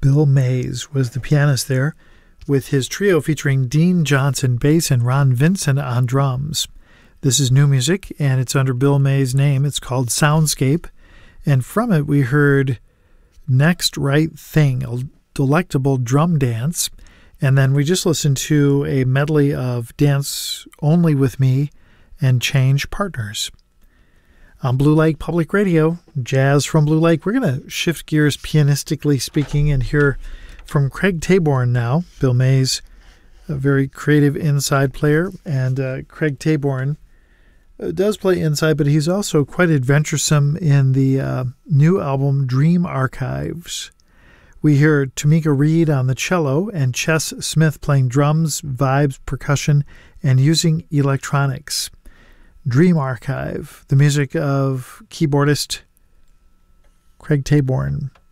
Bill Mays was the pianist there, with his trio featuring Dean Johnson bass and Ron Vincent on drums. This is new music, and it's under Bill Mays' name. It's called Soundscape, and from it we heard Next Right Thing, a delectable drum dance, and then we just listened to a medley of Dance Only With Me and Change Partners. On Blue Lake Public Radio, jazz from Blue Lake. We're going to shift gears pianistically speaking and hear from Craig Taborn now. Bill Mays, a very creative inside player, and Craig Taborn does play inside, but he's also quite adventuresome in the new album Dream Archives. We hear Tamika Reed on the cello and Chess Smith playing drums, vibes, percussion, and using electronics. Dream Archive, the music of keyboardist Craig Taborn.